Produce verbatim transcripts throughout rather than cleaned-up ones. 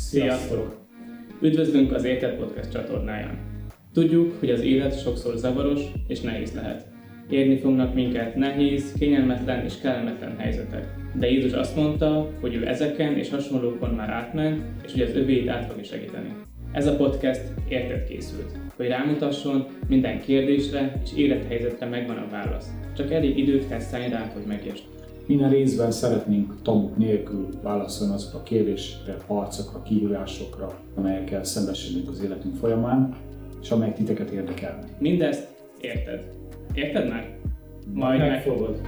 Sziasztok! Üdvözlünk az Érted Podcast csatornáján. Tudjuk, hogy az élet sokszor zavaros és nehéz lehet. Érni fognak minket nehéz, kényelmetlen és kellemetlen helyzetek. De Jézus azt mondta, hogy ő ezeken és hasonlókon már átment, és hogy az övéit át fogja segíteni. Ez a podcast érted készült, hogy rámutasson, minden kérdésre és élethelyzetre megvan a válasz. Csak elég időt kell szállni rá, hogy megértsd. Minden részben szeretnénk tabuk nélkül válaszolni azokra a kérdésekre, harcokra, kihívásokra, amelyekkel szembesülünk az életünk folyamán, és amelyek titeket érdekelnek. Mindezt érted. Érted már? Majd megfogod.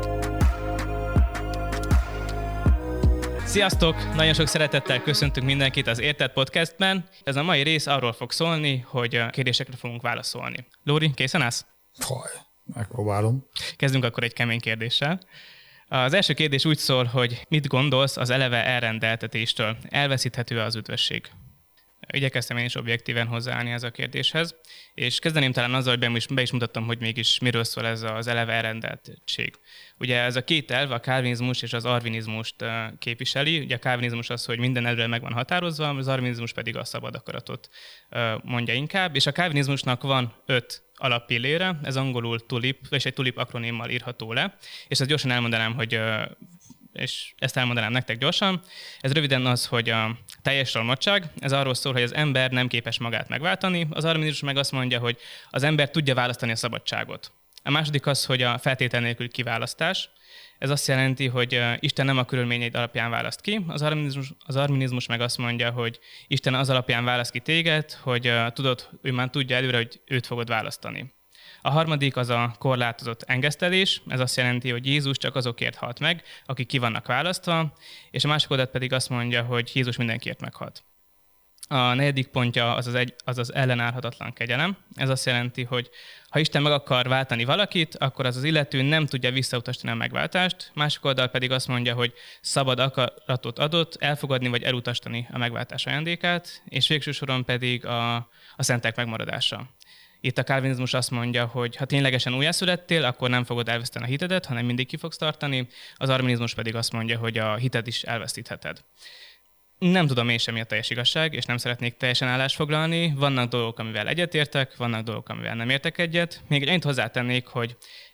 Sziasztok! Nagyon sok szeretettel köszöntünk mindenkit az Érted Podcastben. Ez a mai rész arról fog szólni, hogy kérdésekre fogunk válaszolni. Lóri, készen állsz? Faj, megpróbálom. Kezdünk akkor egy kemény kérdéssel. Az első kérdés úgy szól, hogy mit gondolsz az eleve elrendeltetéstől? Elveszíthető az üdvösség? Igyekeztem én is objektíven hozzáállni ez a kérdéshez, és kezdeném talán azzal, hogy be is, be is mutattam, hogy mégis miről szól ez az eleve elrendeltség. Ugye ez a két elv, a kálvinizmus és az arvinizmust képviseli. Ugye a kálvinizmus az, hogy minden előre meg van határozva, az arvinizmus pedig a szabad akaratot mondja inkább, és a kálvinizmusnak van öt alappillére, ez angolul tulip, és egy tulip akronimmal írható le, és ezt gyorsan elmondanám, hogy és ezt elmondanám nektek gyorsan. Ez röviden az, hogy a teljes romadtság, ez arról szól, hogy az ember nem képes magát megváltani, az arvinizmus meg azt mondja, hogy az ember tudja választani a szabadságot. A második az, hogy a feltétel nélkül kiválasztás. Ez azt jelenti, hogy Isten nem a körülményeid alapján választ ki, az arvinizmus, az arvinizmus meg azt mondja, hogy Isten az alapján választ ki téged, hogy tudod, ő már tudja előre, hogy őt fogod választani. A harmadik az a korlátozott engesztelés, ez azt jelenti, hogy Jézus csak azokért halt meg, akik ki vannak választva, és a másik oldalt pedig azt mondja, hogy Jézus mindenkiért meghalt. A negyedik pontja az az, egy, az az ellenállhatatlan kegyelem, ez azt jelenti, hogy ha Isten meg akar váltani valakit, akkor az az illető nem tudja visszautasítani a megváltást, másik oldal pedig azt mondja, hogy szabad akaratot adott elfogadni vagy elutasítani a megváltás ajándékát, és végső soron pedig a, a szentek megmaradása. Itt a kálvinizmus azt mondja, hogy ha ténylegesen újjászülettél, akkor nem fogod elveszteni a hitedet, hanem mindig ki fogsz tartani, az arvinizmus pedig azt mondja, hogy a hited is elvesztítheted. Nem tudom én sem, mi a teljes igazság, és nem szeretnék teljesen állást foglalni. Vannak dolgok, amivel egyetértek, vannak dolgok, amivel nem értek egyet. Még egy annyit hozzátennék, hogy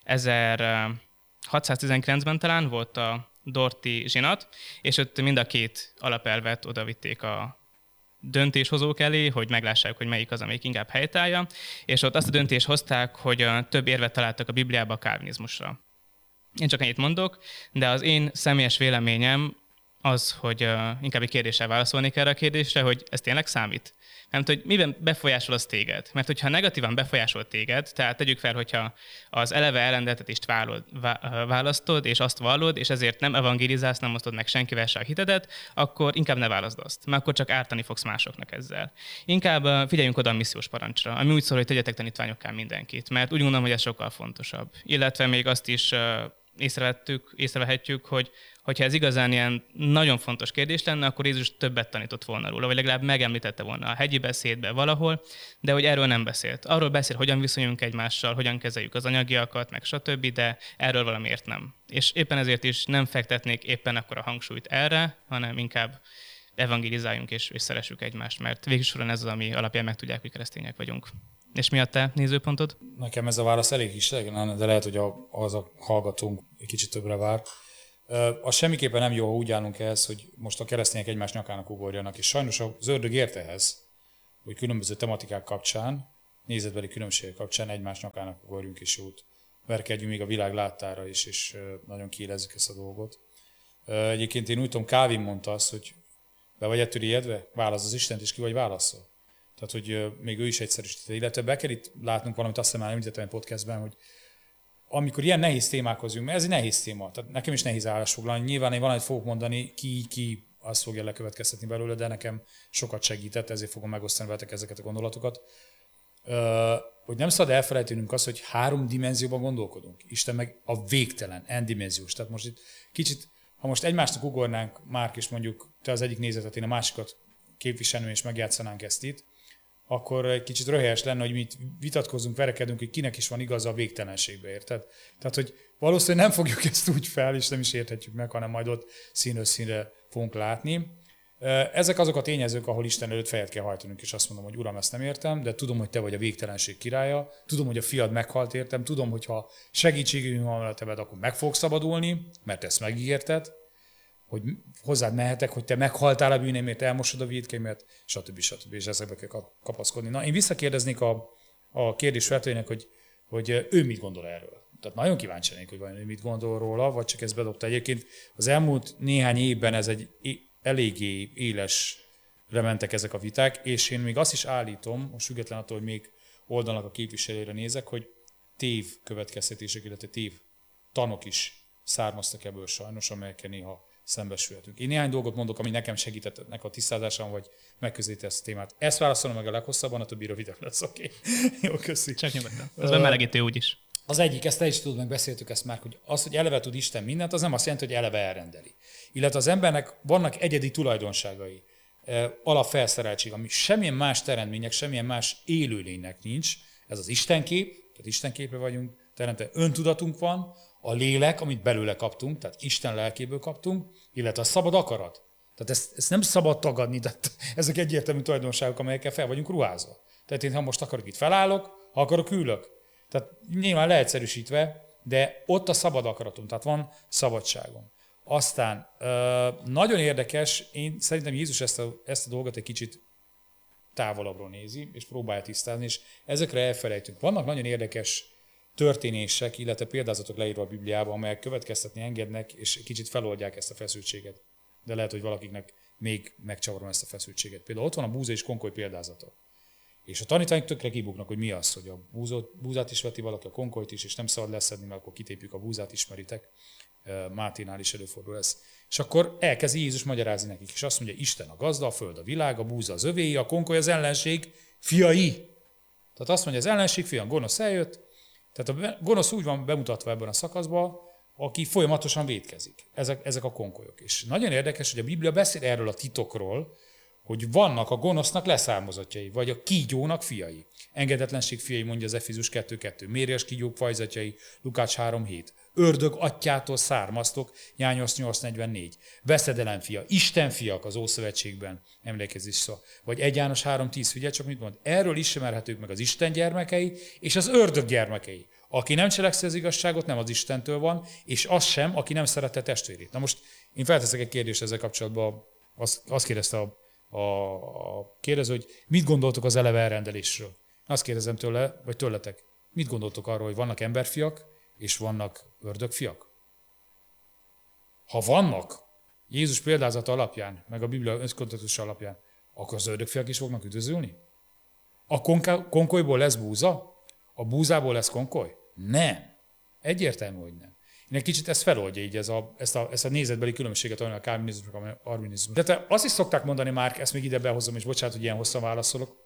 ezerhatszáztizenkilencben talán volt a Dorti zsinat, és ott mind a két alapelvet odavitték a döntéshozók elé, hogy meglássák, hogy melyik az, amelyik inkább helytállja, és ott azt a döntést hozták, hogy több érvet találtak a Bibliába a kálvinizmusra. Én csak ennyit mondok, de az én személyes véleményem az, hogy inkább egy kérdéssel válaszolnék erre a kérdésre, hogy ez tényleg számít? Nem tudom, hogy miben befolyásol az téged? Mert hogyha negatívan befolyásol téged, tehát tegyük fel, hogyha az eleve elrendeltetést választod, és azt vallod, és ezért nem evangelizálsz, nem osztod meg senkivel se a hitedet, akkor inkább ne válaszd azt, mert akkor csak ártani fogsz másoknak ezzel. Inkább figyeljünk oda a missziós parancsra, ami úgy szól, hogy tegyetek tanítványokká mindenkit, mert úgy gondolom, hogy ez sokkal fontosabb. Illetve még azt is észrevettük, észrevehetjük, hogy hogyha ez igazán ilyen nagyon fontos kérdés lenne, akkor Jézus többet tanított volna róla, vagy legalább megemlítette volna a hegyi beszédbe valahol, de hogy erről nem beszélt. Arról beszél, hogyan viszonyulunk egymással, hogyan kezeljük az anyagiakat, meg stb., de erről valamiért nem. És éppen ezért is nem fektetnék éppen akkora hangsúlyt erre, hanem inkább evangelizáljunk és, és szeressük egymást, mert végül ez az, ami alapján megtudják, hogy keresztények vagyunk. És mi a te nézőpontod? Nekem ez a válasz elég is, de lehet, hogy az a hallgatónk egy kicsit többre vár. Az semmiképpen nem jó, ha úgy állunk ehhez, hogy most a keresztények egymás nyakának ugorjanak, és sajnos az ördög ért ehhez, hogy különböző tematikák kapcsán, nézetbeli különbségek kapcsán egymás nyakának ugorjunk és jót verkedjünk még a világ láttára is, és nagyon kiélezzük ezt a dolgot. Egyébként én úgy tudom, Calvin mondta azt, hogy be vagy ettől ijedve, válasz az Istent, és ki vagy válaszol. Tehát, hogy még ő is egyszerűsítette, illetve be kell itt látnunk valamit, azt hiszem már említettem egy podcastben, hogy amikor ilyen nehéz témákhoz jön, mert ez egy nehéz téma, tehát nekem is nehéz állásfoglalni. Nyilván én valamit fogok mondani, ki, ki azt fogja lekövetkeztetni belőle, de nekem sokat segített, ezért fogom megosztani veletek ezeket a gondolatokat. Hogy nem szabad elfelejtenünk azt, hogy három dimenzióban gondolkodunk. Isten meg a végtelen, n-dimenziós. Tehát most itt kicsit, ha most egymásnak ugornánk, Márk, és mondjuk te az egyik nézetet, én a másikat képviselném, és megjátszanánk ezt itt, akkor egy kicsit röhelyes lenne, hogy mi itt vitatkozunk, verekedünk, hogy kinek is van igaza a végtelenségbe, érted? Tehát, hogy valószínűleg nem fogjuk ezt úgy fel, és nem is érthetjük meg, hanem majd ott színről színre fogunk látni. Ezek azok a tényezők, ahol Isten előtt fejet kell hajtanunk, és azt mondom, hogy Uram, ezt nem értem, de tudom, hogy te vagy a végtelenség királya, tudom, hogy a fiad meghalt értem, tudom, hogy ha segítségünk van vele teved, akkor meg fogsz szabadulni, mert ezt megígérted, hogy hozzád mehetek, hogy te meghaltál a bűnémért, elmosod a vétkeimet, stb. stb. És ezekbe kell kapaszkodni. Na, én visszakérdeznék a, a kérdés feltőjének, hogy, hogy ő mit gondol erről. Tehát nagyon kíváncsi lennék, hogy vajon ő mit gondol róla, vagy csak ezt bedobta. Egyébként az elmúlt néhány évben ez egy eléggé élesre mentek ezek a viták, és én még azt is állítom, most független attól, hogy még oldalnak a képviselőre nézek, hogy tév következtetések, illetve tév tanok is származtak ebből sajnos, amelyekkel néha szembesülhetünk. Én néhány dolgot mondok, ami nekem segített ennek a tisztázásán, vagy megközelíti ezt a témát. Ezt válaszolom meg a leghosszabban, a többi rövidebb lesz, oké? Okay. Jó, köszi. Csak nyugodtan. Ez uh, melegítő úgyis. Az egyik, ezt te is tudod, meg beszéltük ezt már, hogy az, hogy eleve tud Isten mindent, az nem azt jelenti, hogy eleve elrendeli. Illetve az embernek vannak egyedi tulajdonságai, alapfelszereltség, ami semmilyen más teremtmények, semmilyen más élőlénynek nincs. Ez az Istenkép, tehát Istenképre vagyunk, teremtve öntudatunk van, a lélek, amit belőle kaptunk, tehát Isten lelkéből kaptunk, illetve a szabad akarat. Tehát ezt, ezt nem szabad tagadni, tehát ezek egyértelmű tulajdonságok, amelyekkel fel vagyunk ruházva. Tehát én, ha most akarok, itt felállok, ha akarok, ülök. Tehát nyilván leegyszerűsítve, de ott a szabad akaratom, tehát van szabadságom. Aztán nagyon érdekes, én szerintem Jézus ezt a, ezt a dolgot egy kicsit távolabbról nézi, és próbálja tisztázni, és ezekre elfelejtünk. Vannak nagyon érdekes történések, illetve példázatok leírva a Bibliában, amelyek következtetni engednek, és kicsit feloldják ezt a feszültséget. De lehet, hogy valakiknek még megcsavarom ezt a feszültséget. Például ott van a búza és konkoly példázata. És a tanítványok tökre kibuknak, hogy mi az, hogy a búzót, búzát is veti valaki, a konkolyt is, és nem szabad leszedni, mert akkor kitépjük a búzát, ismeritek. Máténál is előfordul ez. És akkor elkezdi Jézus magyarázni nekik, és azt mondja, Isten a gazda, a föld a világ, a búza az övéi, a konkoly az ellenség fiai. Tehát azt mondja, az ellenség fia, a gonosz eljött. Tehát a gonosz úgy van bemutatva ebben a szakaszban, aki folyamatosan vétkezik. Ezek, ezek a konkolyok. És nagyon érdekes, hogy a Biblia beszél erről a titokról, hogy vannak a gonosznak leszármazottjai, vagy a kígyónak fiai. Engedetlenség fiai, mondja az Efézus kettő kettő. Mérges kígyók fajzatjai, Lukács három hét. Ördög atyától származtok, János nyolc negyvennégy. Veszedelem fia, Isten fiak az Ószövetségben, emlékezés szó. Vagy egy János három tíz, figyelj csak mit mond. Erről ismerhetők meg az Isten gyermekei és az ördög gyermekei. Aki nem cselekszi az igazságot, nem az Istentől van, és az sem, aki nem szerette testvérét. Na most én felteszek egy kérdést ezzel kapcsolatban. Azt, azt kérdezte a, a, a kérdező, hogy mit gondoltok az eleve elrendelésről. Azt kérdezem tőle, vagy tőletek. Mit gondoltok arról, hogy vannak emberfiak, és vannak ördögfiak? Ha vannak, Jézus példázata alapján, meg a Biblia összkontextusa alapján, akkor az ördögfiak is fognak üdvözülni? A konkolyból lesz búza? A búzából lesz konkoly? Nem. Egyértelmű, hogy nem. Én egy kicsit ezt feloldja így, ez a, ezt, a, ezt a nézetbeli különbséget, a kálvinizmus, a arminizmus. De azt is szokták mondani már, ezt még ide behozom, és bocsánat, hogy ilyen hosszan válaszolok,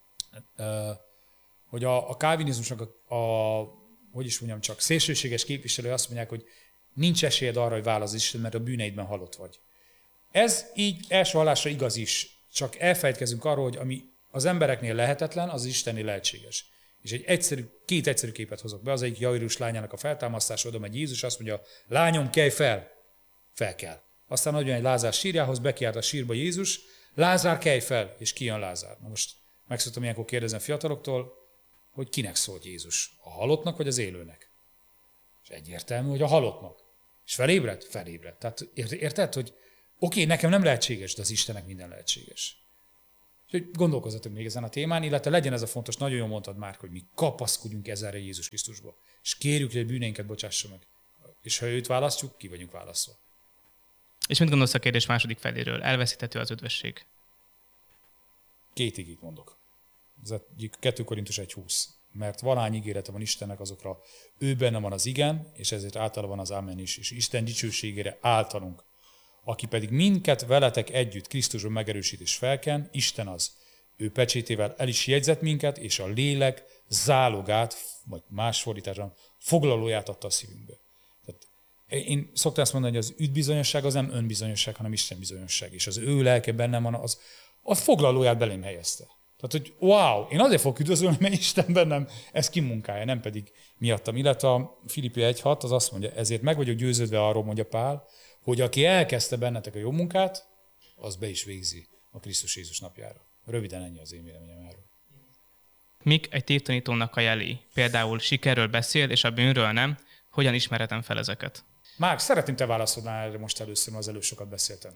hogy a, a kálvinizmusnak a, a, hogy is mondjam, csak szélsőséges képviselői azt mondják, hogy nincs esélyed arra, hogy válasz Isten, mert a bűneidben halott vagy. Ez így első hallásra igaz is, csak elfelejtkezünk arról, hogy ami az embereknél lehetetlen, az Istennél lehetséges. És egy egyszerű, két egyszerű képet hozok be, az egyik Jairus lányának a feltámasztása, oda megy Jézus, azt mondja, lányom, kelj fel! Fel kell. Aztán nagyon egy Lázár sírjához, bekiált a sírba Jézus, Lázár, kelj fel! És kijön Lázár. Na most meg szoktam ilyenkor kérdezni a fiataloktól, hogy kinek szólt Jézus? A halottnak vagy az élőnek? És egyértelmű, hogy a halottnak. És felébredt? Felébredt. Tehát érted, hogy oké, okay, nekem nem lehetséges, de az Istennek minden lehetséges. Úgyhogy gondolkozzatok még ezen a témán, illetve legyen ez a fontos, nagyon jól mondtad már, hogy mi kapaszkodjunk ezerre Jézus Krisztusba. És kérjük, hogy a bűneinket bocsássa meg. És ha őt választjuk, ki vagyunk választva. És mit gondolsz a kérdés második feléről? Elveszíthető az üdvösség? Két igét mondok. Ez egyik kettő Korintus egy húsz. Mert valány ígérete van Istennek azokra, ő benne van az igen, és ezért általa van az ámen is, és Isten dicsőségére általunk. Aki pedig minket veletek együtt Krisztusban megerősít és felken, Isten az. Ő pecsétével el is jegyzett minket, és a lélek zálogát, vagy más fordításban, foglalóját adta a szívünkbe. Tehát én szoktam ezt mondani, hogy az üdvbizonyosság az nem önbizonyosság, hanem Isten bizonyosság. És az ő lelke bennem van, az a foglalóját belém helyezte. Tehát, hogy wow, én azért fogok üdvözölni, mert Isten bennem ezt kimunkálja, nem pedig miattam. Illetve a Filippi egy hat az azt mondja, ezért meg vagyok győződve arról, mondja Pál, hogy aki elkezdte bennetek a jó munkát, az be is végzi a Krisztus Jézus napjára. Röviden ennyi az én véleményem erről. Mik egy tévtanítónak a jelei? Például sikerről beszél, és a bűnről nem. Hogyan ismerhetem fel ezeket? Márk, szeretném te válaszolnál erre most először, mert az előbb sokat beszéltem.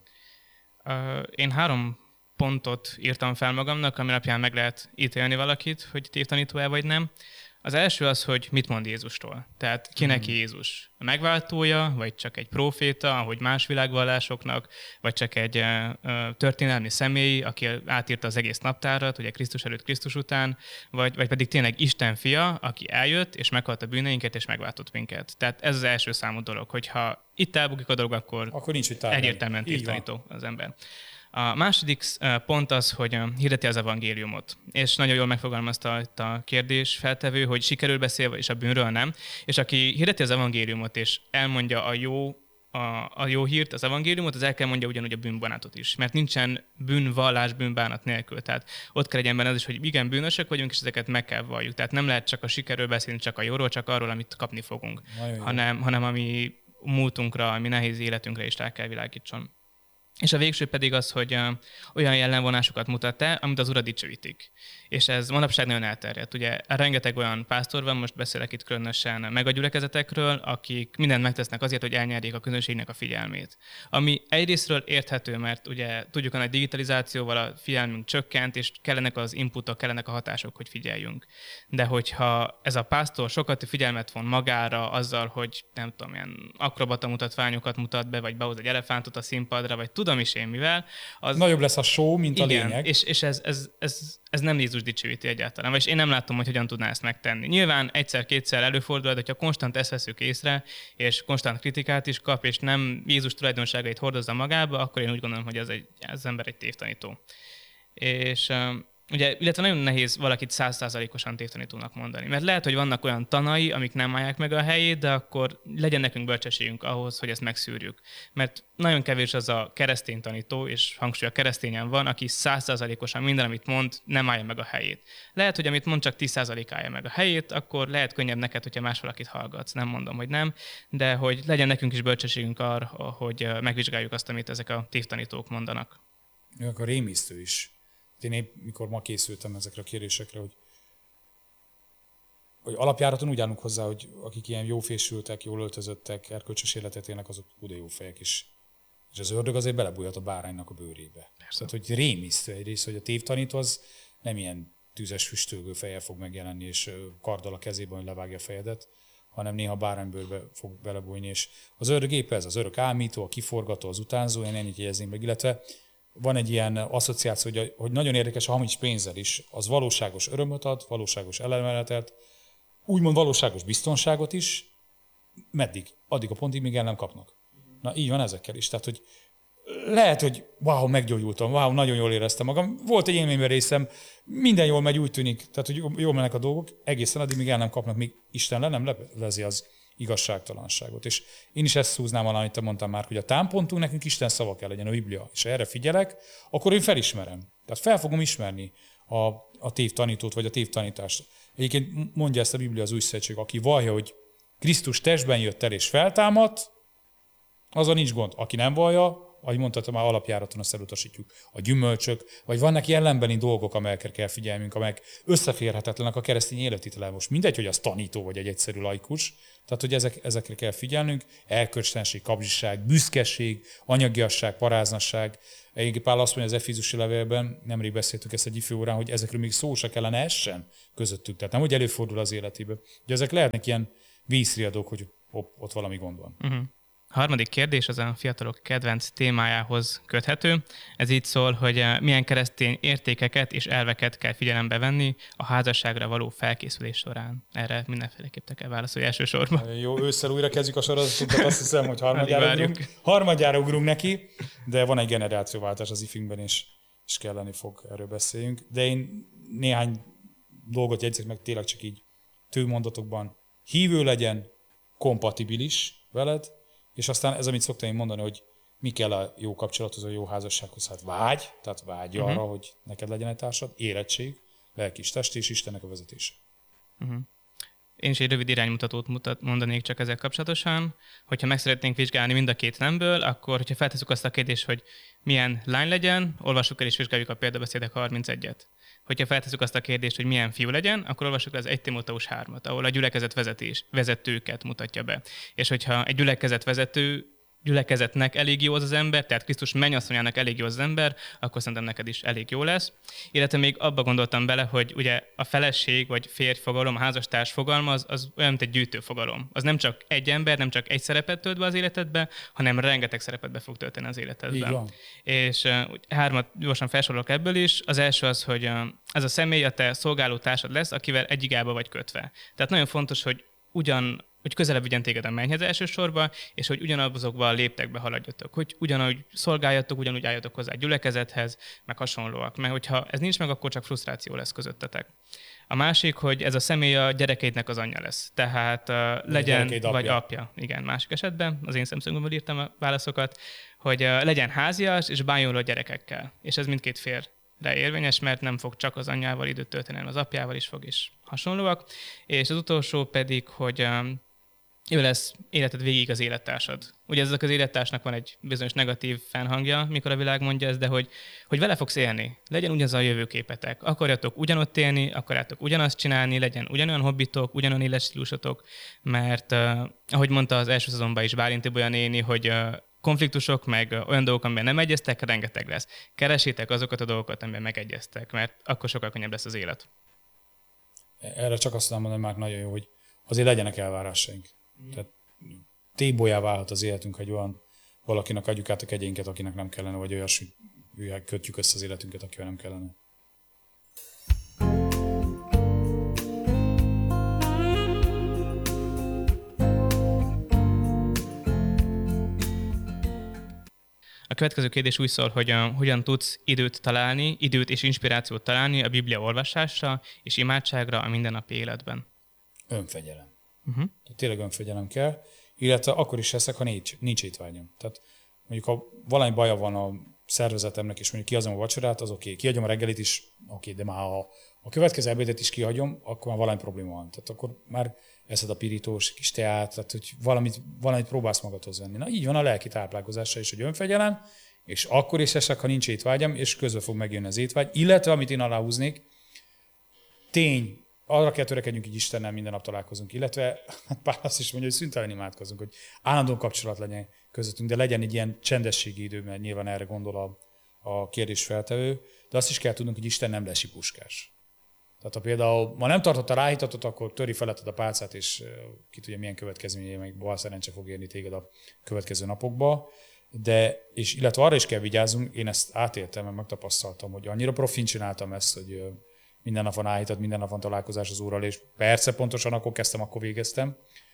Uh, én három pontot írtam fel magamnak, ami alapján meg lehet ítélni valakit, hogy tévtanító-e vagy nem. Az első az, hogy mit mond Jézusról. Tehát kinek hmm. Jézus? A megváltója, vagy csak egy próféta, ahogy más világvallásoknak, vagy csak egy uh, történelmi személy, aki átírta az egész naptárat, ugye Krisztus előtt, Krisztus után, vagy, vagy pedig tényleg Isten fia, aki eljött, és meghalt a bűneinket, és megváltott minket. Tehát ez az első számú dolog, hogyha itt elbukik a dolog, akkor, akkor nincs, hogy tárgyalni. Egyértelműen tévtanító az ember. A második pont az, hogy hirdeti az evangéliumot. És nagyon jól megfogalmazta itt a kérdés feltevő, hogy sikerül beszél, és a bűnről nem. És aki hirdeti az evangéliumot, és elmondja a jó, a, a jó hírt, az evangéliumot, az el kell mondja ugyanúgy a bűnbánatot is. Mert nincsen bűnvallás bűnbánat nélkül. Tehát ott kell legyen benne az is, hogy igen, bűnösök vagyunk, és ezeket meg kell valljuk. Tehát nem lehet csak a sikerről beszélni, csak a jóról, csak arról, amit kapni fogunk. Hanem, hanem ami múltunkra, ami nehéz életünkre is rá kell világítson. És a végső pedig az, hogy uh, olyan jellemvonásokat mutat el, amit az Urat dicsőítik. És ez manapság nagyon elterjedt. Ugye rengeteg olyan pásztor van, most beszélek itt különösen megagyülekezetekről, akik mindent megtesznek azért, hogy elnyerjék a közönségnek a figyelmét. Ami egyrésztről érthető, mert ugye tudjuk, hogy a digitalizációval a figyelmünk csökkent, és kellenek az inputok, kellenek a hatások, hogy figyeljünk. De hogyha ez a pásztor sokat figyelmet von magára azzal, hogy nem tudom, ilyen akrobata mutatványokat mutat be, vagy behoz egy elefántot a színpadra, vagy tudom is én mivel. Az... Nagyobb lesz a show, mint igen, a lényeg. és, és ez, ez, ez, ez nem Jézus dicsőíti egyáltalán, és én nem látom, hogy hogyan tudná ezt megtenni. Nyilván egyszer-kétszer előfordul, de ha konstant ezt veszük észre, és konstant kritikát is kap, és nem Jézus tulajdonságait hordozza magába, akkor én úgy gondolom, hogy ez, egy, ez ember egy tévtanító. És ugye, illetve nagyon nehéz valakit száz százalékosan tévtanítónak mondani. Mert lehet, hogy vannak olyan tanai, amik nem állják meg a helyét, de akkor legyen nekünk bölcsességünk ahhoz, hogy ezt megszűrjük. Mert nagyon kevés az a keresztény tanító, és hangsúly a keresztényen van, aki száz százalékosan minden, amit mond, nem állja meg a helyét. Lehet, hogy amit mond, csak tíz százalék állja meg a helyét, akkor lehet könnyebb neked, hogyha más valakit hallgatsz. Nem mondom, hogy nem, de hogy legyen nekünk is bölcsességünk arra, hogy megvizsgáljuk azt, amit ezek a tévtanítók mondanak. Jó, akkor rémisztő is. Én épp, mikor ma készültem ezekre a kérdésekre, hogy, hogy alapjáraton úgy állunk hozzá, hogy akik ilyen jófésültek, jól öltözöttek, erkölcsös életet élnek, azok oda jó fejek is. És az ördög azért belebújhat a báránynak a bőrébe. Persze. Tehát, hogy rémisztő egyrészt, hogy a tévtanító az nem ilyen tüzes, füstölgő fejjel fog megjelenni, és karddal a kezében, hogy levágja a fejedet, hanem néha báránybőrbe fog belebújni. És az ördög épp ez, az örök ámító, a kiforgató, az utánzó, én ennyit jegyezném meg, illetve van egy ilyen asszociáció, hogy, hogy nagyon érdekes a hamis pénzzel is. Az valóságos örömöt ad, valóságos elleneletet, úgymond valóságos biztonságot is. Meddig? Addig a pontig, míg el nem kapnak. Na így van ezekkel is. Tehát, hogy lehet, hogy wow, meggyógyultam, wow, nagyon jól éreztem magam. Volt egy élményben részem, minden jól megy, úgy tűnik, tehát, hogy jól mennek a dolgok, egészen addig, míg el nem kapnak, míg Isten le nem levezi az igazságtalanságot. És én is ezt húznám alá, amit te mondtam már, hogy a támpontunk nekünk Isten szava kell legyen, a Biblia. És ha erre figyelek, akkor én felismerem. Tehát fel fogom ismerni a, a tévtanítót, vagy a tévtanítást. Egyébként mondja ezt a Biblia, az Új Szövetség, aki vallja, hogy Krisztus testben jött el és feltámadt, azon nincs gond. Aki nem vallja, ahogy mondhatom, már alapjáraton azt elutasítjuk. A gyümölcsök, vagy vannak jellembeni dolgok, amelyekre kell figyelnünk, amelyek összeférhetetlenek a keresztény életvitellel. Most mindegy, hogy az tanító vagy egy egyszerű laikus, tehát hogy ezek, ezekre kell figyelnünk. Elkölcslenség, kapzsiság, büszkeség, anyagiasság, paráznasság. Egyébként Pál azt mondja az Efézusi levélben, nemrég beszéltük ezt egy ifjú órán, hogy ezekről még szó se kellene essen közöttük. Tehát nem, hogy előfordul az életében. Ugye ezek lehetnek ilyen vízriadók, hogy hopp, ott valami gond van. Uh-huh. A harmadik kérdés az a fiatalok kedvenc témájához köthető. Ez így szól, hogy milyen keresztény értékeket és elveket kell figyelembe venni a házasságra való felkészülés során. Erre mindenféleképpen kell válaszolni elsősorban. Jó, ősszel újra kezdjük a sorozatunkat, azt hiszem, hogy harmadjára ugrunk, harmadjára ugrunk neki, de van egy generációváltás az ifünkben, és, és kelleni fog, erről beszéljünk. De én néhány dolgot jegyzek meg tényleg csak így tőmondatokban. Hívő legyen, kompatibilis veled, és aztán ez, amit szoktam én mondani, hogy mi kell a jó kapcsolathoz, a jó házassághoz, hát vágy, tehát vágy uh-huh. arra, hogy neked legyen egy társad, érettség, lelki és testi és Istennek a vezetése. Uh-huh. Én is egy rövid iránymutatót mutat, mondanék csak ezzel kapcsolatosan. Hogyha meg szeretnénk vizsgálni mind a két nemből, akkor hogyha feltesszük azt a kérdést, hogy milyen lány legyen, olvassuk el és vizsgáljuk a példabeszédek harmincegyet. Hogyha feltesszük azt a kérdést, hogy milyen fiú legyen, akkor olvassuk el az egy Timóteus hármat, ahol a gyülekezet vezetés, vezetőket mutatja be. És hogyha egy gyülekezet vezető gyülekezetnek elég jó az az ember, tehát Krisztus mennyasszonyának elég jó az, az ember, akkor szerintem neked is elég jó lesz. Illetve még abba gondoltam bele, hogy ugye a feleség vagy férj fogalom, a házastárs fogalma az, az olyan, mint egy gyűjtő fogalom. Az nem csak egy ember, nem csak egy szerepet tölt be az életedbe, hanem rengeteg szerepet be fog tölteni az életedbe. És uh, hármat gyorsan felsorolok ebből is. Az első az, hogy uh, ez a személy a te szolgáló társad lesz, akivel egy igába vagy kötve. Tehát nagyon fontos, hogy ugyan hogy közelebb vigyen téged a mennyhez elsősorban, és hogy ugyanazokban a léptekbe haladjatok, hogy ugyanúgy szolgáljatok, ugyanúgy álljatok hozzá a gyülekezethez, meg hasonlóak. Mert hogyha ez nincs meg, akkor csak frusztráció lesz közöttetek. A másik, hogy ez a személy a gyerekeidnek az anyja lesz. Tehát uh, legyen, apja. vagy apja. Igen, másik esetben, az én szemszögömből írtam a válaszokat, hogy uh, legyen házias, és bánjon a gyerekekkel. És ez mindkét fél de érvényes, mert nem fog csak az anyjával időt tölteni, hanem az apjával is fog, és hasonlóak. És az utolsó pedig, hogy um, ő lesz életed végig az élettársad. Ugye ezek az élettársnak van egy bizonyos negatív fennhangja, mikor a világ mondja ezt, de hogy, hogy vele fogsz élni. Legyen ugyanaz a jövőképetek. Akarjatok ugyanott élni, akarjátok ugyanazt csinálni, legyen ugyanolyan hobbitok, ugyanolyan életstílusotok, mert uh, ahogy mondta az első szezonban is Bálint Ibolya néni, hogy uh, konfliktusok, meg uh, olyan dolgok, amiben nem egyeztek, rengeteg lesz. Keresétek azokat a dolgokat, amiben megegyeztek, mert akkor sokkal könnyebb lesz az élet. Erre csak azt tudom mondani, már nagyon jó, hogy azért legyenek elvárásaink. Tehát tébolyá válhat az életünk, egy olyan valakinek adjuk át a kegyénket, akinek nem kellene, vagy olyasmi, hogy kötjük össze az életünket, akivel nem kellene. A következő kérdés úgy szól, hogy uh, hogyan tudsz időt találni, időt és inspirációt találni a Biblia olvasásra és imádságra a mindennapi életben. Önfegyelem. Uh-huh. Tényleg önfegyelem kell, illetve akkor is eszek, ha nincs, nincs étvágyam. Tehát mondjuk, ha valami baja van a szervezetemnek, és mondjuk kihagyom a vacsorát, az oké. Okay. Kihagyom a reggelit is, oké, okay. De már ha a következő ebédet is kihagyom, akkor már valami probléma van. Tehát akkor már eszed a pirítós, kis teát, tehát hogy valamit, valamit próbálsz magadhoz venni. Na így van a lelki táplálkozásra is, hogy önfegyelem, és akkor is eszek, ha nincs étvágyam, és közben fog megjönni az étvágy. Illetve, amit én aláhúznék, tény, arra kell törekedjünk, hogy Istennel minden nap találkozunk, illetve Pál azt is mondja, hogy szüntelen imádkozunk, hogy állandóan kapcsolat legyen közöttünk, de legyen egy ilyen csendességi idő, mert nyilván erre gondol a, a kérdés feltevő, de azt is kell tudnunk, hogy Isten nem lesipuskás. Tehát ha például ma nem tartott a ráhítatot, akkor töri feletted a pálcát, és ki tudja, milyen következményei, meg bal szerencse fog érni téged a következő napokba. De, és illetve arra is kell vigyázzunk, én ezt átéltem, mert megtapasztaltam, hogy annyira profin csináltam ezt, hogy minden nap van áhítat, minden nap van találkozás az Úrral, és persze pontosan akkor kezdtem, akkor végeztem,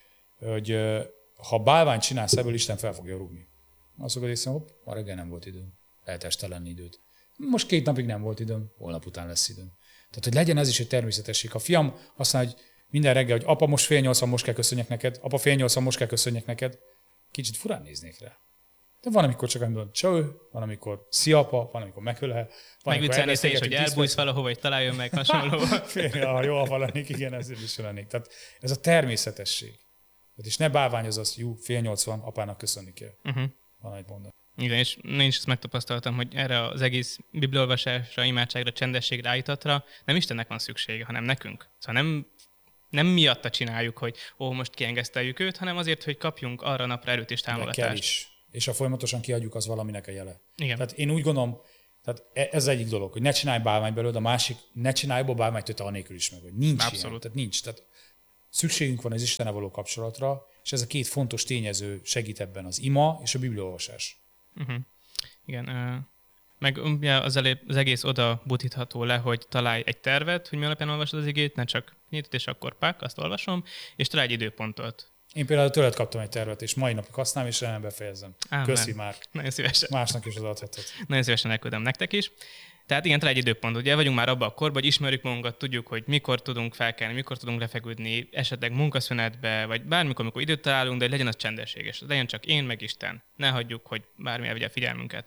hogy ha bálványt csinálsz ebből, Isten fel fogja rúgni. Azt fogod észre, hopp, ma reggel nem volt időm, eltestelenni időt. Most két napig nem volt időm, holnap után lesz időm. Tehát, hogy legyen ez is egy természetesség. Ha fiam azt mondja, hogy minden reggel, hogy apa, most fél nyolcvan, most kell köszönjek neked, apa, fél nyolcvan, most kell köszönjek neked, kicsit furán néznék rá. De van, amikor csak amikor cső, van, amikor sziapa, van, amikor megölel. Megviccelnél te is, hogy elbújsz valahova, hogy találjon meg hasonló. Ja, jó, ha lennék, igen, ezért is lennék. Tehát ez a természetesség. Tehát és ne bálványoz azt, jó, fél nyolcvan, apának köszönni kell. Uh-huh. Van egy mondat. Igen, és én is ezt megtapasztaltam, hogy erre az egész bibliaolvasásra, imádságra, csendességre, állítatra nem Istennek van szüksége, hanem nekünk. Szóval nem, nem miatta csináljuk, hogy ó, most kiengeszteljük őt, hanem azért, hogy kapjunk arra napra erőt és támogatást. Kell is. És ha folyamatosan kiadjuk, az valaminek a jele. Igen. Tehát én úgy gondolom, tehát ez egyik dolog, hogy ne csinálj bálvány belőle, a másik, ne csinálj abba bálványt, hogy te anélkül is meg, hogy nincs Abszolút. ilyen. Tehát nincs. Tehát szükségünk van az Istennel való kapcsolatra, és ez a két fontos tényező segít ebben, az ima és a bibliaolvasás. Uh-huh. Igen, uh, meg ugye az, elé, az egész oda butítható le, hogy találj egy tervet, hogy mi alapján olvasod az igét, ne csak nyitod, és akkor pák, azt olvasom, és találj egy időpontot. Én például tőled kaptam egy tervet, és mai napig használom, és nem befejezem. Ámen. Köszi már. Nagyon szívesen. Másnak is adhatod. Nagyon szívesen elküldöm nektek is. Tehát igen, találj egy időpont. Ugye vagyunk már abban a korban, hogy ismerjük magunkat, tudjuk, hogy mikor tudunk felkelni, mikor tudunk lefeküdni, esetleg munkaszünetbe, vagy bármikor, amikor időt találunk, de legyen az csendességes. Legyen csak én, meg Isten. Ne hagyjuk, hogy bármi elvigye a figyelmünket.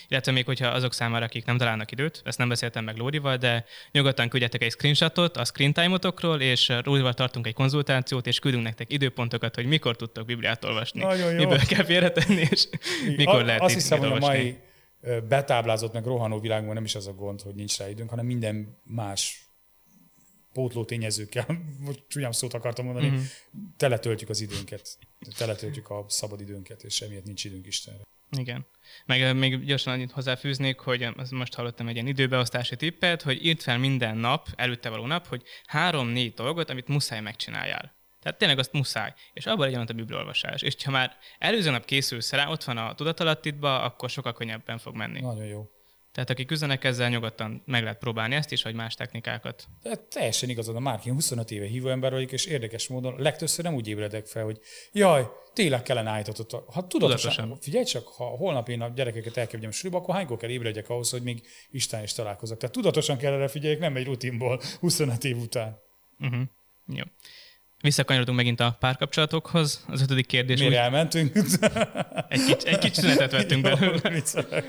illetve még hogyha azok számára, akik nem találnak időt, ezt nem beszéltem meg Lórival, de nyugodtan küldjetek egy screenshotot a screen time-otokról, és Lórival tartunk egy konzultációt, és küldünk nektek időpontokat, hogy mikor tudtok Bibliát olvasni, miből kell félretenni, és mikor a, lehet azt hiszem, hogy a olvasni. mai betáblázott meg rohanó világunkban nem is az a gond, hogy nincs rá időnk, hanem minden más pótló tényezőkkel, vagy csúnyám szót akartam mondani, mm-hmm. teletöltjük az időnket, teletöltjük a szabad időnket, és emiatt nincs időnk Istenre. Igen. Meg még gyorsan annyit hozzáfűznék, hogy most hallottam egy ilyen időbeosztási tippet, hogy írd fel minden nap, előtte való nap, hogy három-négy dolgot, amit muszáj megcsináljál. Tehát tényleg azt muszáj. És abban legyen ott a bibliaolvasás. És ha már előző nap készülsz rá, ott van a tudatalattidba, akkor sokkal könnyebben fog menni. Nagyon jó. Tehát akik küzdenek ezzel, nyugodtan meg lehet próbálni ezt is, vagy más technikákat. De teljesen igazad, a Márk, én huszonöt éve hívó ember vagyok, és érdekes módon legtöbbször nem úgy ébredek fel, hogy jaj, tényleg kellene állítatott. Ha tudatosan, tudatosan, figyelj csak, ha holnap én a gyerekeket elképzelem sűrűbb, akkor hánykor kell ébredjek ahhoz, hogy még Isten is találkozok. Tehát tudatosan kell erre figyeljek, nem egy rutinból huszonöt év után. Uh-huh. Jó. Visszakanyarodunk megint a párkapcsolatokhoz. Az ötödik kérdés. Miért úgy... elmentünk? egy kicsit egy kicsi szünetet vettünk belőle.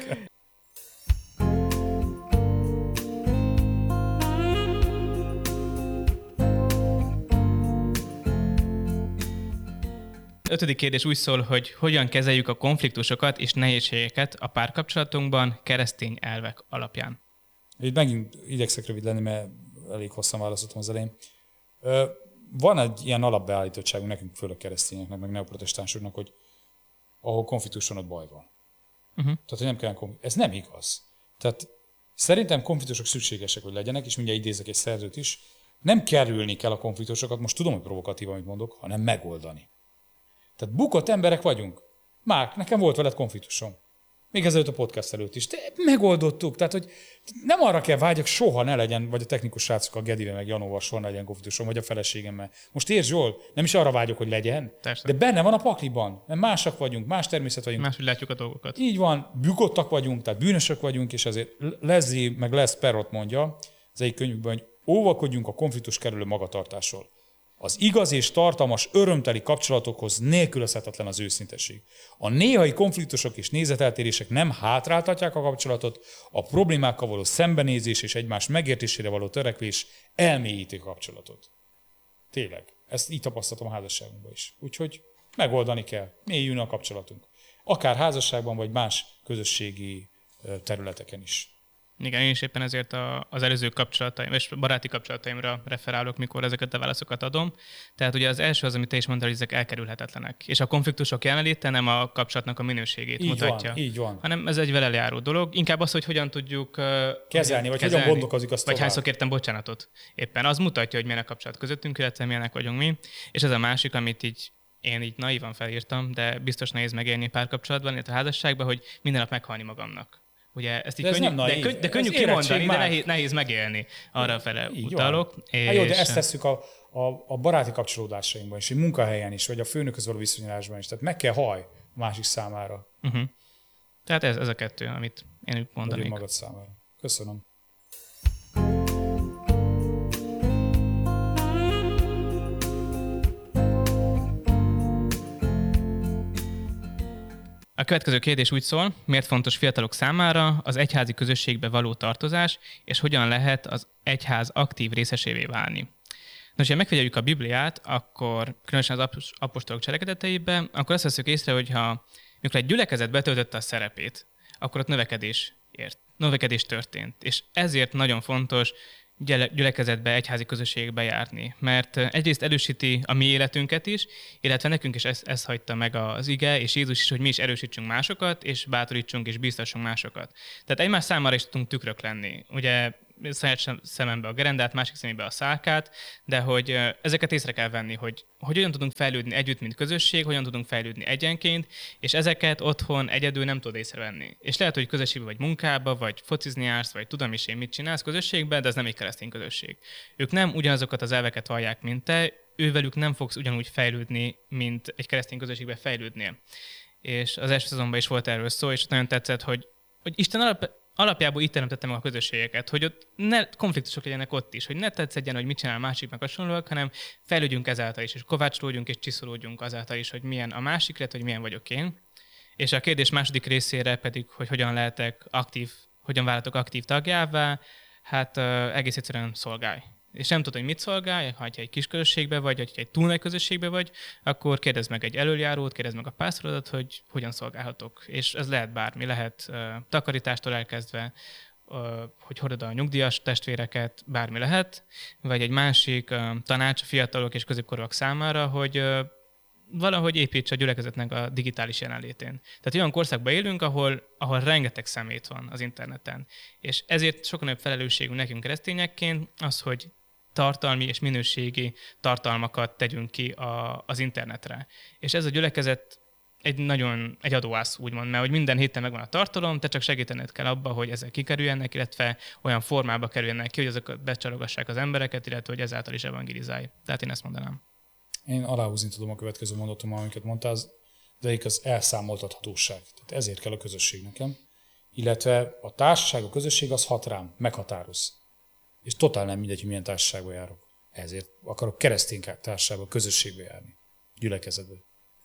Ötödik kérdés úgy szól, hogy hogyan kezeljük a konfliktusokat és nehézségeket a párkapcsolatunkban keresztény elvek alapján. Itt megint igyekszek rövid lenni, mert elég hosszan válaszoltam az elején. Van egy ilyen alapbeállítottságunk nekünk, főleg keresztényeknek, meg neoprotestánsoknak, hogy ahol konfliktus van, ott baj van. Uh-huh. Tehát, hogy nem kell konfliktus. Ez nem igaz. Tehát szerintem konfliktusok szükségesek, hogy legyenek, és mindjárt idézek egy szerzőt is. Nem kerülni kell a konfliktusokat, most tudom, hogy provokatív, amit mondok, hanem megoldani. Tehát bukott emberek vagyunk. Márk, nekem volt veled konfliktusom. Még ezelőtt a podcast előtt is. De megoldottuk. Tehát, hogy nem arra kell vágyak, soha ne legyen, vagy a technikus srácok, a Gedivel, meg Janóval soha ne legyen konfliktusom, vagy a feleségemmel. Most értsd jól, nem is arra vágyok, hogy legyen, Persze. de benne van a pakliban. Mert másak vagyunk, más természet vagyunk. Máshogy látjuk a dolgokat. Így van, bukottak vagyunk, tehát bűnösök vagyunk, és ezért Leslie meg Les Perrot mondja az egyik könyvükben, hogy óvakodjunk a konfliktus kerülő magatartásról. Az igaz és tartalmas, örömteli kapcsolatokhoz nélkülözhetetlen az őszintesség. A néhai konfliktusok és nézeteltérések nem hátráltatják a kapcsolatot, a problémákkal való szembenézés és egymás megértésére való törekvés elmélyíti a kapcsolatot. Tényleg. Ezt így tapasztaltam a házasságunkban is. Úgyhogy megoldani kell. Mélyüljön a kapcsolatunk. Akár házasságban, vagy más közösségi területeken is. Igen, én is éppen ezért a, az előző kapcsolataim, és baráti kapcsolataimra referálok, mikor ezeket a válaszokat adom. Tehát ugye az első az, amit te is mondtál, hogy ezek elkerülhetetlenek. És a konfliktusok jelenléte nem a kapcsolatnak a minőségét így mutatja. Van, így van. Hanem ez egy vele járó dolog. Inkább az, hogy hogyan tudjuk kezelni, vagy kezelni, hogyan bondokozik azt vagy tovább. hányszor kértem bocsánatot. Éppen az mutatja, hogy milyen a kapcsolat közöttünk, illetve milyenek vagyunk mi. És ez a másik, amit így én így naívan felírtam, de biztos nehéz megélni párkapcsolatban, illetve házasságban, hogy minden nap meghalni magamnak. Ugye ezt így de könnyű, de, könny, de könnyű kimondani, de nehéz, nehéz megélni. Arra fele utalok. És... Hát jó, de ezt tesszük a, a, a baráti kapcsolódásainkban is, egy munkahelyen is, vagy a főnökhöz való viszonyulásban is. Tehát meg kell haj a másik számára. Uh-huh. Tehát ez, ez a kettő, amit én úgy mondanék. Vagy magad számára. Köszönöm. A következő kérdés úgy szól, miért fontos fiatalok számára az egyházi közösségbe való tartozás, és hogyan lehet az egyház aktív részesévé válni. Nos, ha megfigyeljük a Bibliát, akkor különösen az apostolok cselekedeteiben, akkor azt veszük észre, hogy ha mikor egy gyülekezet betöltötte a szerepét, akkor ott növekedés ért, növekedés történt. És ezért nagyon fontos gyülekezetbe, egyházi közösségbe járni. Mert egyrészt erősíti a mi életünket is, illetve nekünk is ezt, ezt hagyta meg az ige, és Jézus is, hogy mi is erősítsünk másokat, és bátorítsunk és bíztassunk másokat. Tehát egymás számára is tudunk tükrök lenni. Ugye saját szemembe a gerendát, másik szemébe a szálkát, de hogy ezeket észre kell venni, hogy, hogy hogyan tudunk fejlődni együtt, mint közösség, hogyan tudunk fejlődni egyenként, és ezeket otthon egyedül nem tudod észrevenni. És lehet, hogy közösségben vagy munkába, vagy focizni jársz, vagy tudom is én mit csinálsz közösségben, de ez nem egy keresztény közösség. Ők nem ugyanazokat az elveket vallják, mint te, ővelük nem fogsz ugyanúgy fejlődni, mint egy keresztény közösségben fejlődnél. És az első szezonban is volt erről szó, és nagyon tetszett, hogy, hogy Isten alap alapjából itt teremtette meg a közösségeket, hogy ott ne konfliktusok legyenek ott is, hogy ne tetszedjen, hogy mit csinál másik, meg hasonlóak, hanem fejlődjünk ezáltal is, és kovácsolódjunk és csiszolódjunk azáltal is, hogy milyen a másik, illetve hogy milyen vagyok én. És a kérdés második részére pedig, hogy hogyan lehetek aktív, hogyan válhatok aktív tagjává, hát egész egyszerűen szolgálj. És nem tudod, hogy mit szolgálj, ha egy kis közösségbe vagy, vagy egy túl nagy közösségbe vagy, akkor kérdezd meg egy elöljárót, kérdezd meg a pásztorodat, hogy hogyan szolgálhatok. És ez lehet bármi, lehet uh, takarítástól elkezdve, uh, hogy hordod a nyugdíjas testvéreket, bármi lehet, vagy egy másik uh, tanács a fiatalok és középkorúak számára, hogy uh, valahogy építs a gyülekezetnek a digitális jelenlétén. Tehát olyan korszakban élünk, ahol, ahol rengeteg szemét van az interneten. És ezért sokkal nagyobb felelősségünk nekünk keresztényekként az, hogy tartalmi és minőségi tartalmakat tegyünk ki a, az internetre. És ez a gyülekezet egy nagyon egy adóász, úgymond, mert hogy minden héten megvan a tartalom, te csak segítened kell abba, hogy ezek kikerüljenek, illetve olyan formába kerüljenek ki, hogy azok becsalogassák az embereket, illetve hogy ezáltal is evangelizálj. Tehát én ezt mondanám. Én aláhúzni tudom a következő mondatommal, amiket mondtál, az egyik az elszámoltathatóság. Tehát ezért kell a közösség nekem. Illetve a társaság, a közösség az hat rám, meghatároz. És totál nem mindegy, hogy milyen társaságba járok. Ezért akarok keresztény társaságba, közösségbe járni. Gyülekezetbe.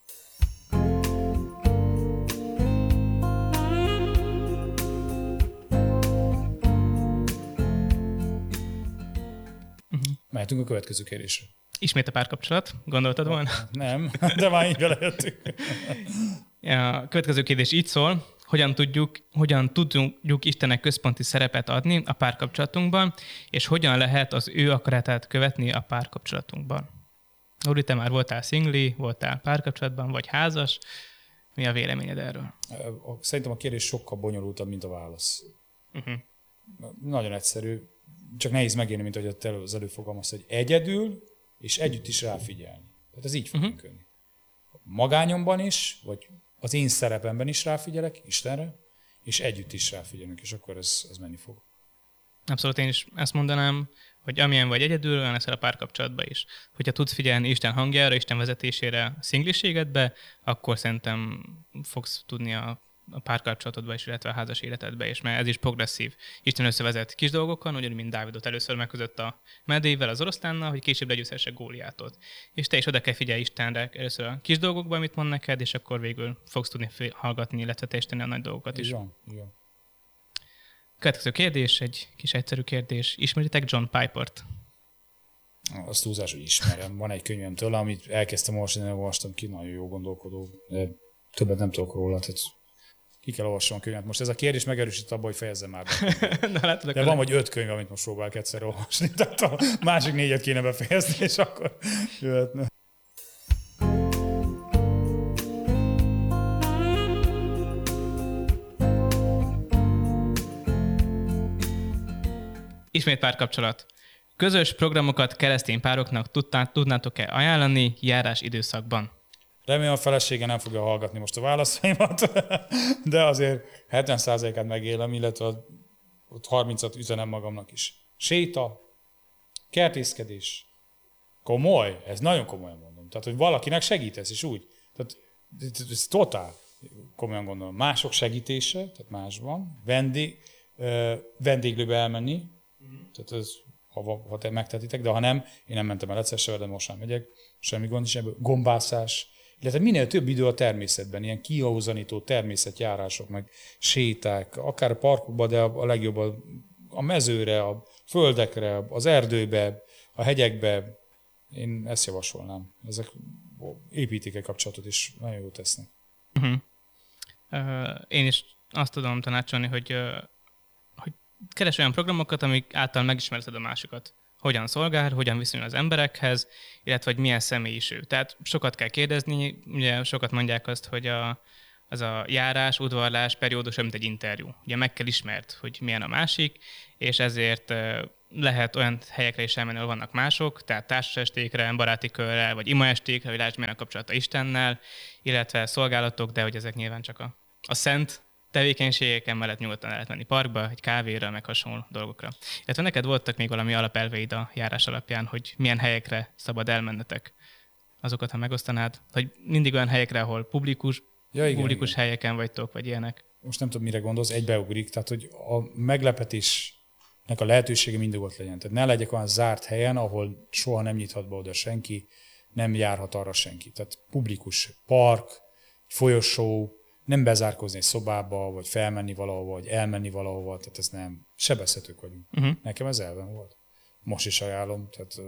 Uh-huh. Mehetünk a következő kérdésre. Ismét a párkapcsolat, gondoltad volna? Nem, de már így belejöttünk. A következő kérdés így szól, hogyan tudjuk, hogyan tudjuk Istennek központi szerepet adni a párkapcsolatunkban, és hogyan lehet az ő akaratát követni a párkapcsolatunkban. Úri, te már voltál szingli, voltál párkapcsolatban, vagy házas. Mi a véleményed erről? Szerintem a kérdés sokkal bonyolultabb, mint a válasz. Uh-huh. Nagyon egyszerű, csak nehéz megérni, mint ahogy te az előfogalmazta, hogy egyedül és együtt is ráfigyelni. Tehát ez így fog uh-huh. működni. Magányomban is, vagy az én szerepemben is ráfigyelek Istenre, és együtt is ráfigyelünk, és akkor ez, ez menni fog. Abszolút én is ezt mondanám, hogy amilyen vagy egyedül, olyan leszel a párkapcsolatban is. Hogyha tudsz figyelni Isten hangjára, Isten vezetésére a szingliségedbe, akkor szerintem fogsz tudni a, a párkapcsolatodba is, illetve a házas életedbe is, mert ez is progresszív. Isten összevezet kis dolgokon, ugyanúgy, mint Dávidot először megközött a medével, az oroszlánnal, hogy később legyőzhesse Góliátot. És te is oda kell figyelj Istenre először a kis dolgokban, amit mond neked, és akkor végül fogsz tudni hallgatni, illetve teljesíteni a nagy dolgokat is. Igen, igen. Következő kérdés, egy kis egyszerű kérdés. Ismeritek John Pipert? Azt túlzás, hogy ismerem. Van egy könyvem tőle, amit elkezdtem olvasni, nem olvastam ki, nagyon jó gondolkodó, de többet nem tudok róla, tehát ki kell olvasnom a könyvet. Most ez a kérdés megerősít abban, hogy fejezzem már be. Na, látod, de van vagy öt könyv, amit most próbálok egyszer olvasni, tehát a másik négyet kéne befejezni, és akkor jöhetne. Ismét párkapcsolat. Közös programokat keresztény pároknak tudnátok-e ajánlani járás időszakban? Remélem a felesége nem fogja hallgatni most a válaszaimat, de azért hetven százalékát megélem, illetve ott harmincat üzenem magamnak is. Séta, kertészkedés, komoly, ez nagyon komolyan mondom. Tehát, hogy valakinek segítesz, és úgy. Tehát ez totál komolyan gondolom. Mások segítése, tehát másban, vendég, vendéglőbe elmenni, tehát ez, ha, ha te megtetitek, de ha nem, én nem mentem el egyszer se, de most nem megyek, semmi gond is ebből. Gombászás, illetve minél több idő a természetben, ilyen kiahozanító természetjárások, meg séták, akár a parkokban, de a, a legjobb a, a mezőre, a földekre, az erdőbe, a hegyekbe. Én ezt javasolnám. Ezek építik egy kapcsolatot, és nagyon jót tesznek. Uh-huh. Uh, én is azt tudom tanácsolni, hogy, uh, hogy keres olyan programokat, amik által megismerted a másikat. Hogyan szolgál, hogyan viszonyul az emberekhez, illetve hogy milyen személy is ő. Tehát sokat kell kérdezni, ugye sokat mondják azt, hogy a, az a járás, udvarlás periódus, mint egy interjú. Ugye meg kell ismerd, hogy milyen a másik, és ezért lehet olyan helyekre is elmenni, ahol vannak mások, tehát társasestékre, baráti körrel, vagy imaestékre, hogy lásd, milyen a kapcsolata Istennel, illetve szolgálatok, de hogy ezek nyilván csak a, a szent tevékenységeken mellett nyugodtan el lehet menni parkba, egy kávéra, meg hasonló dolgokra. Illetve neked voltak még valami alapelveid a járás alapján, hogy milyen helyekre szabad elmennetek. Azokat, ha megosztanád, hogy mindig olyan helyekre, ahol publikus, ja, igen, publikus igen. helyeken vagytok, vagy ilyenek. Most nem tudom, mire gondolsz, egybeugrik, tehát hogy a meglepetésnek a lehetősége mindig ott legyen. Tehát ne legyek olyan zárt helyen, ahol soha nem nyithat be oda senki, nem járhat arra senki. Tehát publikus park, folyosó, nem bezárkozni egy szobába, vagy felmenni valahova, vagy elmenni valahova, tehát ez nem. Sebezhetők vagyunk. Uh-huh. Nekem ez elven volt. Most is ajánlom, tehát...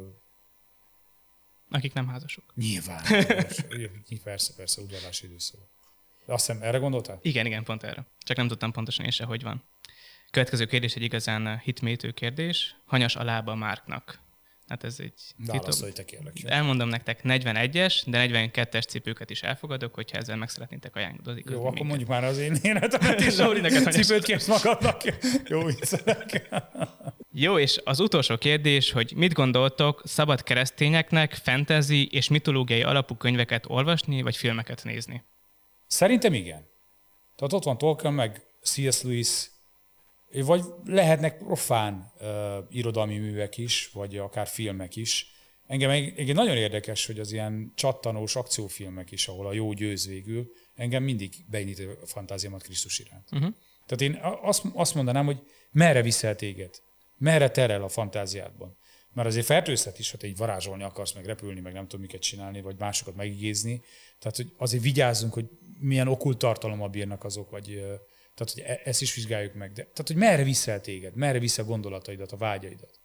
Akik nem házasok. Nyilván. persze, persze, udvarlási időszak. De azt hiszem, erre gondoltál? Igen, igen, pont erre. Csak nem tudtam pontosan én se, hogy van. Következő kérdés egy igazán hitmétő kérdés. Hanyas a lába Marknak? Hát ez egy Válaszolj, te kérlek. Elmondom nektek negyvenegyes, de negyvenkettes cipőket is elfogadok, hogyha ezzel meg szeretnétek ajánlani. Jó, akkor mondjuk már az én életemet is. Cipőt kérsz magadnak. Jó, viccelek. Jó, és az utolsó kérdés, hogy mit gondoltok, szabad keresztényeknek fantasy és mitológiai alapú könyveket olvasni, vagy filmeket nézni? Szerintem igen. Tehát ott van Tolkien, meg C S. Lewis, vagy lehetnek profán uh, irodalmi művek is, vagy akár filmek is. Engem egy nagyon érdekes, hogy az ilyen csattanós akciófilmek is, ahol a jó győz végül, engem mindig beindít a fantáziámat Krisztus iránt. Uh-huh. Tehát én azt, azt mondanám, hogy merre viszel téged? Merre terel a fantáziádban? Mert azért fertőzhet is, ha te így varázsolni akarsz, meg repülni, meg nem tudom miket csinálni, vagy másokat megigézni. Tehát hogy azért vigyázzunk, hogy milyen okkult tartalommal bírnak azok, vagy tehát hogy e- ezt is vizsgáljuk meg. De, tehát hogy merre viszel téged, merre viszel gondolataidat, a vágyaidat.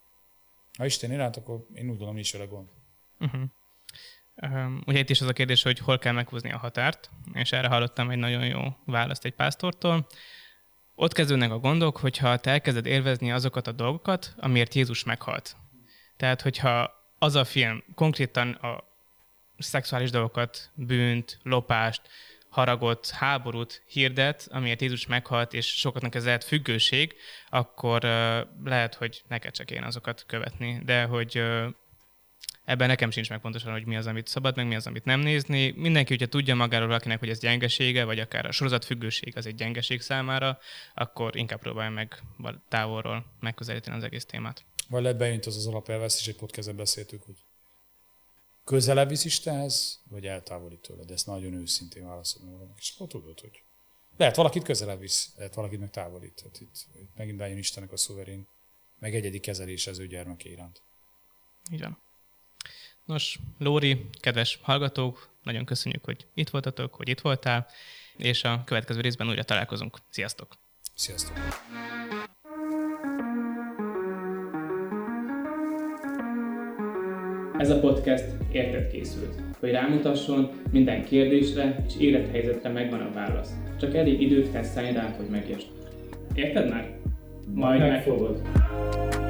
Ha Isten iránt, akkor én úgy gondolom, nincs vele gond. Uh-huh. Um, ugye itt is az a kérdés, hogy hol kell meghúzni a határt, és erre hallottam egy nagyon jó választ egy pásztortól. Ott kezdődnek a gondok, hogyha te elkezded élvezni azokat a dolgokat, amiért Jézus meghalt. Tehát, hogyha az a film konkrétan a szexuális dolgokat, bűnt, lopást, haragot, háborút hirdet, amiért Jézus meghalt, és sokatnak ez lehet függőség, akkor uh, lehet, hogy neked csak én azokat követni. De hogy uh, ebben nekem sincs meg pontosan, hogy mi az, amit szabad, meg mi az, amit nem nézni. Mindenki, hogyha tudja magáról valakinek, hogy ez gyengesége, vagy akár a sorozatfüggőség az egy gyengeség számára, akkor inkább próbálj meg távolról megközelíteni az egész témát. Vagy lehet bejött az az alapelv, ezt is egy podcastben beszéltük, hogy közelebb visz Istenhez, vagy eltávolít tőle, de ezt nagyon őszintén válaszolom valakinek. És akkor tudod, hogy lehet valakit közelebb visz, lehet valakit meg távolít. Tehát itt, itt megint bejön Istennek a szuverén, meg egyedi kezelés az ő gyermeke iránt. Így van. Nos, Lóri, kedves hallgatók, nagyon köszönjük, hogy itt voltatok, hogy itt voltál, és a következő részben újra találkozunk. Sziasztok! Sziasztok! Ez a podcast érted készült, hogy rámutasson, minden kérdésre és élethelyzetre megvan a válasz. Csak elég időt kell szállni rá, hogy megértsd. Érted már? Majd megfogod.